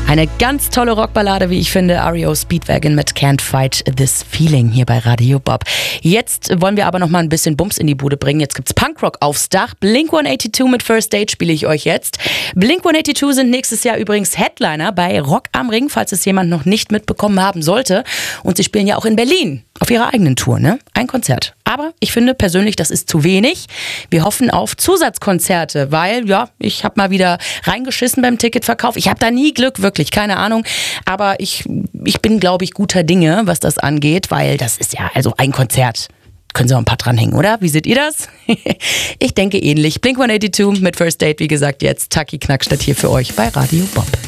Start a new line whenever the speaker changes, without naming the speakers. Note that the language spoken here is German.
Eine ganz tolle Rockballade, wie ich finde. REO Speedwagon mit Can't Fight This Feeling hier bei Radio Bob. Jetzt wollen wir aber noch mal ein bisschen Bums in die Bude bringen. Jetzt gibt's Punkrock aufs Dach. Blink-182 mit First Date spiele ich euch jetzt. Blink-182 sind nächstes Jahr übrigens Headliner bei Rock am Ring, falls es jemand noch nicht mitbekommen haben sollte. Und sie spielen ja auch in Berlin auf ihrer eigenen Tour, ne? Ein Konzert. Aber ich finde persönlich, das ist zu wenig. Wir hoffen auf Zusatzkonzerte, weil, ja, ich habe mal wieder reingeschissen beim Ticketverkauf. Ich habe da nie Glück, wirklich, keine Ahnung. Aber ich bin, glaube ich, guter Dinge, was das angeht, weil das ist ja also ein Konzert. Können Sie auch ein paar dranhängen, oder? Wie seht ihr das? Ich denke ähnlich. Blink-182 mit First Date, wie gesagt, jetzt Taki Knackstadt hier für euch bei Radio Bob.